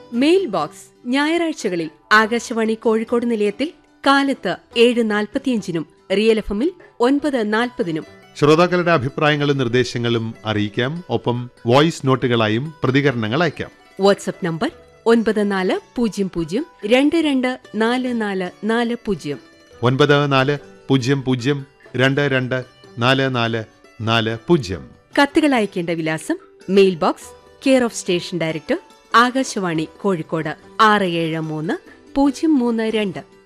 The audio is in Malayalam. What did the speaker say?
മെയിൽ ബോക്സ് ഞായറാഴ്ചകളിൽ ആകാശവാണി കോഴിക്കോട് നിലയത്തിൽ കാലത്ത് 7:45 റിയൽ FM-ൽ 9:40. ശ്രോതാക്കളുടെ അഭിപ്രായങ്ങളും നിർദ്ദേശങ്ങളും അറിയിക്കാം. ഒപ്പം വോയിസ് നോട്ടുകളായും പ്രതികരണങ്ങൾ അയക്കാം. WhatsApp number 9400224440 9400224440. കത്തുകൾ അയക്കേണ്ട വിലാസം: mail box, care of station director, Akashvani Kozhikode 673-032.